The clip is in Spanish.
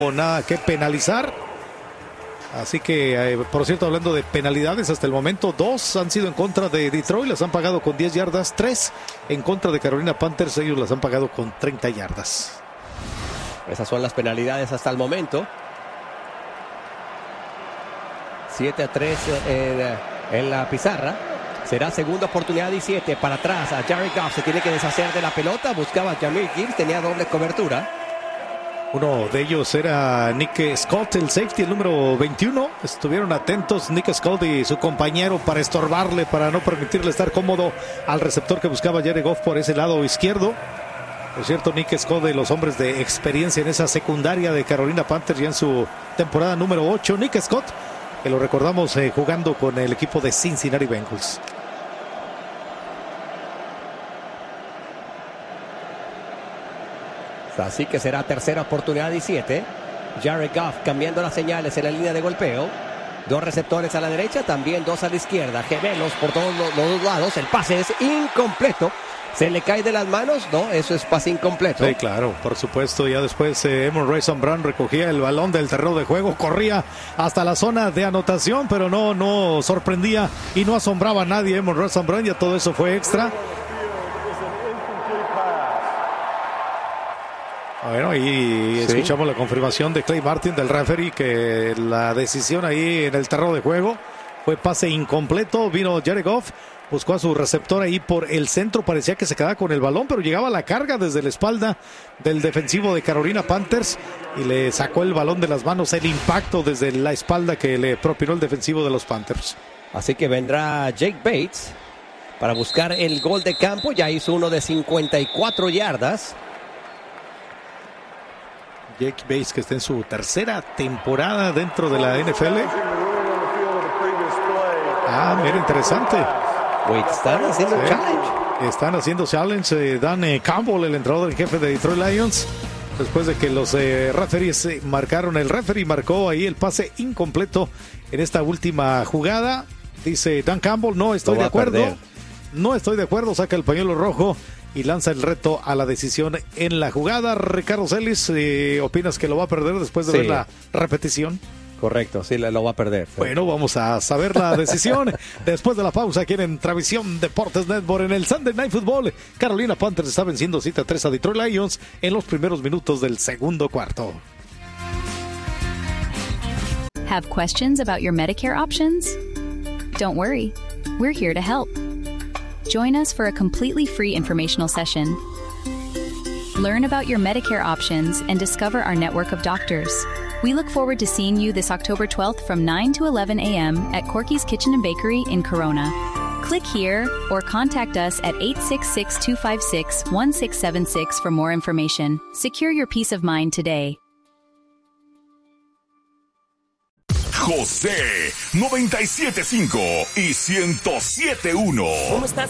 nada que penalizar. Así que, por cierto, hablando de penalidades, hasta el momento 2 han sido en contra de Detroit, las han pagado con 10 yardas, 3 en contra de Carolina Panthers, ellos las han pagado con 30 yardas. Esas son las penalidades hasta el momento. 7-3 en la pizarra. Será segunda oportunidad y 7 para atrás. A Jared Goff se tiene que deshacer de la pelota. Buscaba a Jahmyr Gibbs, tenía doble cobertura. Uno de ellos era Nick Scott, el safety, el número 21. Estuvieron atentos Nick Scott y su compañero para estorbarle, para no permitirle estar cómodo al receptor que buscaba Jared Goff por ese lado izquierdo. Por cierto, Nick Scott, de los hombres de experiencia en esa secundaria de Carolina Panthers, ya en su temporada número 8. Nick Scott, que lo recordamos jugando con el equipo de Cincinnati Bengals. Así que será tercera oportunidad y 7. Jared Goff cambiando las señales en la línea de golpeo. 2 receptores a la derecha, también 2 a la izquierda. Gemelos por todos los 2 lados. El pase es incompleto. ¿Se le cae de las manos? No, eso es pase incompleto. Sí, claro, por supuesto. Ya después Amon-Ra St. Brown recogía el balón del terreno de juego, corría hasta la zona de anotación, pero no sorprendía y no asombraba a nadie. Amon-Ra St. Brown, ya todo eso fue extra. Bueno, y escuchamos la confirmación de Clay Martin, del referee, que la decisión ahí en el terreno de juego fue pase incompleto. Vino Jared Goff, buscó a su receptor ahí por el centro, parecía que se quedaba con el balón, pero llegaba la carga desde la espalda del defensivo de Carolina Panthers y le sacó el balón de las manos, el impacto desde la espalda que le propinó el defensivo de los Panthers. Así que vendrá Jake Bates para buscar el gol de campo. Ya hizo uno de 54 yardas. Jake Bates, que está en su tercera temporada dentro de la NFL. Mira, interesante. Están haciendo challenge. Están haciendo challenge. Dan Campbell, el entrenador en jefe de Detroit Lions, después de que los referees marcaron. El referee marcó ahí el pase incompleto en esta última jugada. Dice Dan Campbell, no estoy de acuerdo. No estoy de acuerdo, saca el pañuelo rojo y lanza el reto a la decisión en la jugada. Ricardo Celis, ¿opinas que lo va a perder después de ver la repetición? Correcto, sí, lo va a perder. Sí. Bueno, vamos a saber la decisión después de la pausa aquí en Travisión Deportes Network. En el Sunday Night Football, Carolina Panthers está venciendo 7-3 a Detroit Lions en los primeros minutos del segundo cuarto. Have questions about your Medicare options? Don't worry, we're here to help. Join us for a completely free informational session. Learn about your Medicare options and discover our network of doctors. We look forward to seeing you this October 12th from 9 to 11 a.m. at Corky's Kitchen and Bakery in Corona. Click here or contact us at 866-256-1676 for more information. Secure your peace of mind today. José 97.5 y 107.1. ¿Cómo estás?